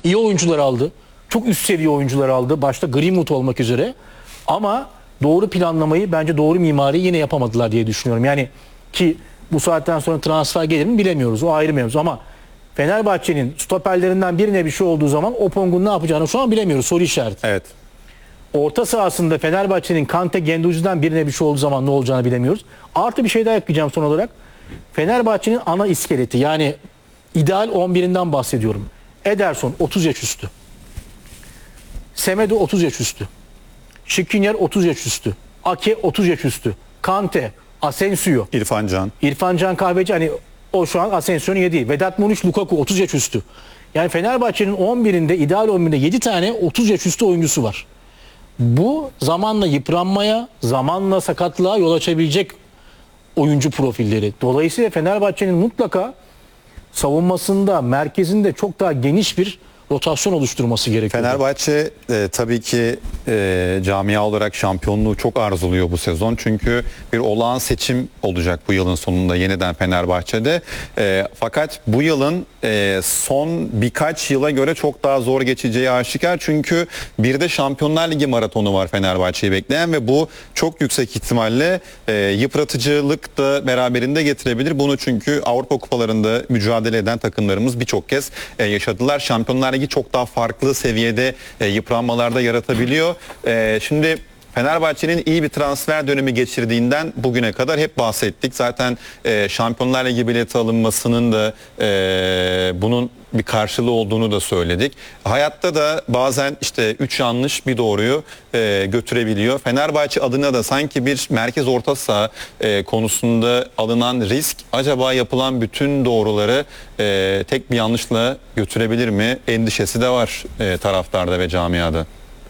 İyi oyuncular aldı. Çok üst seviye oyuncular aldı. Başta Greenwood olmak üzere. Ama doğru planlamayı, bence doğru mimariyi yine yapamadılar diye düşünüyorum. Yani ki bu saatten sonra transfer gelir mi bilemiyoruz. O ayrı mevzu ama Fenerbahçe'nin stoperlerinden birine bir şey olduğu zaman Opong'un ne yapacağını şu an bilemiyoruz. Soru işareti. Evet. Orta sahasında Fenerbahçe'nin Kante, Genduzi'den birine bir şey olduğu zaman ne olacağını bilemiyoruz. Artı bir şey daha ekleyeceğim son olarak. Fenerbahçe'nin ana iskeleti, yani ideal 11'inden bahsediyorum. Ederson 30 yaş üstü. Semedo 30 yaş üstü. Skriniar 30 yaş üstü. Ake 30 yaş üstü. Kante, Asensio, İrfan Can Kahveci, hani o şu an Asensio'nun yediği. Vedat Muriç, Lukaku 30 yaş üstü. Yani Fenerbahçe'nin 11'inde, ideal 11'inde 7 tane 30 yaş üstü oyuncusu var. Bu zamanla yıpranmaya, zamanla sakatlığa yol açabilecek oyuncu profilleri. Dolayısıyla Fenerbahçe'nin mutlaka savunmasında, merkezinde çok daha geniş bir rotasyon oluşturması gerekiyor. Fenerbahçe tabii ki camia olarak şampiyonluğu çok arzuluyor bu sezon. Çünkü bir olağan seçim olacak bu yılın sonunda yeniden Fenerbahçe'de. Fakat bu yılın son birkaç yıla göre çok daha zor geçeceği aşikar. Çünkü bir de Şampiyonlar Ligi maratonu var Fenerbahçe'yi bekleyen ve bu çok yüksek ihtimalle yıpratıcılık da beraberinde getirebilir. Bunu çünkü Avrupa kupalarında mücadele eden takımlarımız birçok kez yaşadılar. Şampiyonlar Ligi çok daha farklı seviyede yıpranmalarda yaratabiliyor. Şimdi Fenerbahçe'nin iyi bir transfer dönemi geçirdiğinden bugüne kadar hep bahsettik. Zaten Şampiyonlar Ligi bileti alınmasının da bunun bir karşılığı olduğunu da söyledik. Hayatta da bazen işte 3 yanlış bir doğruyu götürebiliyor. Fenerbahçe adına da sanki bir merkez orta saha konusunda alınan risk acaba yapılan bütün doğruları tek bir yanlışla götürebilir mi? Endişesi de var taraftarda ve camiada.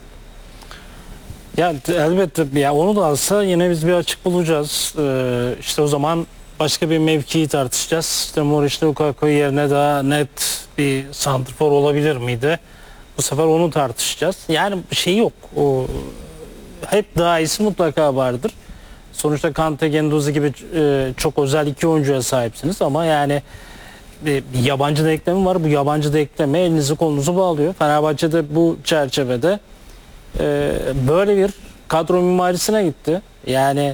Ya elbette ya onu da alsa yine biz bir açık bulacağız. İşte o zaman başka bir mevkiyi tartışacağız. İşte Muriç Lukaku yerine daha net bir santrfor olabilir miydi? Bu sefer onu tartışacağız. Yani bir şey yok. O hep daha iyisi mutlaka vardır. Sonuçta Kante, Genduzi gibi çok özel iki oyuncuya sahipsiniz ama yani bir yabancı da eklemi var. Bu yabancı da ekleme elinizi kolunuzu bağlıyor. Fenerbahçe'de bu çerçevede böyle bir kadro mimarisine gitti. Yani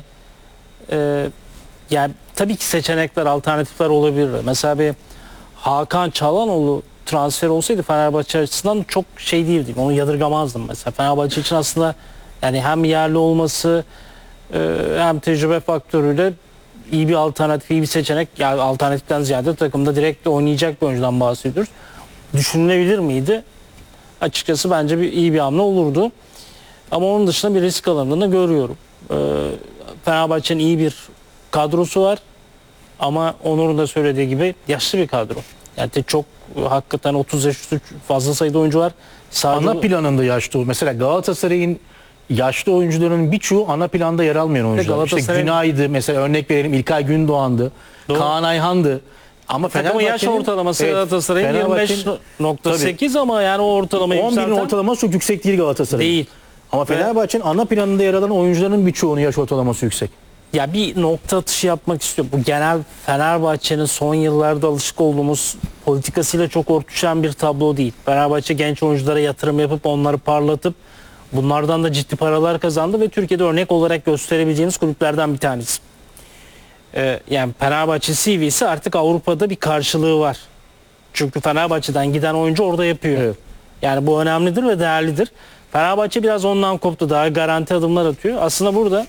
tabii ki seçenekler, alternatifler olabilir. Mesela bir Hakan Çalhanoğlu transfer olsaydı Fenerbahçe açısından çok şey değildi. Onu yadırgamazdım mesela. Fenerbahçe için aslında yani hem yerli olması hem tecrübe faktörüyle iyi bir alternatif, iyi bir seçenek. Yani alternatiften ziyade takımda direkt oynayacak bir oyuncudan bahsediyoruz. Düşünülebilir miydi? Açıkçası bence iyi bir hamle olurdu. Ama onun dışında bir risk alındığını görüyorum. Fenerbahçe'nin iyi bir kadrosu var. Ama Onur'un da söylediği gibi yaşlı bir kadro. Yani çok hakikaten 30 yaş üstü fazla sayıda oyuncu var. Ana planında yaşlı. Mesela Galatasaray'ın yaşlı oyuncularının birçoğu ana planda yer almayan oyuncular. İşte Günay'dı mesela, örnek verelim, İlkay Gündoğan'dı. Doğru. Kaan Ayhan'dı. Ama Fenerbahçe'nin yaş ortalaması Galatasaray'ın 25.8 ama yani o ortalama 11'in ortalaması çok yüksek değil Galatasaray'ın. Değil. Ama Fenerbahçe'nin ana planında yer alan oyuncuların birçoğunun yaş ortalaması yüksek. Ya bir nokta atışı yapmak istiyorum. Bu genel Fenerbahçe'nin son yıllarda alışık olduğumuz politikasıyla çok örtüşen bir tablo değil. Fenerbahçe genç oyunculara yatırım yapıp onları parlatıp bunlardan da ciddi paralar kazandı ve Türkiye'de örnek olarak gösterebileceğimiz kulüplerden bir tanesi. Yani Fenerbahçe CV'si artık Avrupa'da bir karşılığı var. Çünkü Fenerbahçe'den giden oyuncu orada yapıyor. Evet. Yani bu önemlidir ve değerlidir. Fenerbahçe biraz ondan koptu. Daha garanti adımlar atıyor. Aslında burada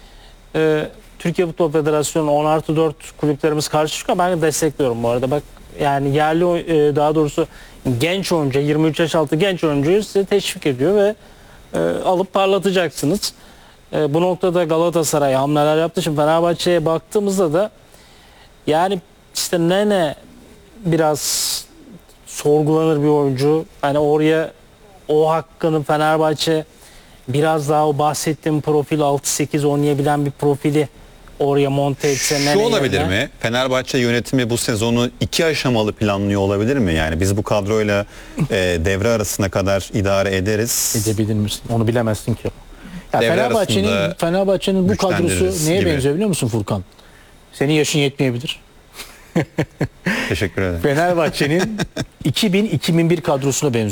Türkiye Futbol Federasyonu 10+4 kulüplerimiz karşı çıkıyor. Ben de destekliyorum bu arada. Bak yani yerli daha doğrusu genç oyuncu, 23 yaş altı genç oyuncuyu size teşvik ediyor ve alıp parlatacaksınız. Bu noktada Galatasaray hamleler yaptı. Şimdi Fenerbahçe'ye baktığımızda da yani işte Nene biraz sorgulanır bir oyuncu. Hani oraya o hakkını Fenerbahçe biraz daha o bahsettiğim profil 6-8 oynayabilen bir profili oraya monte etse. Şu olabilir mi? Fenerbahçe yönetimi bu sezonu 2 aşamalı planlıyor olabilir mi? Yani biz bu kadroyla devre arasına kadar idare ederiz. Edebilir misin? Onu bilemezsin ki. Ya Fenerbahçe'nin bu kadrosu neye benziyor biliyor musun Furkan? Senin yaşın yetmeyebilir. Teşekkür ederim. Fenerbahçe'nin 2000-2001 kadrosuna benziyor.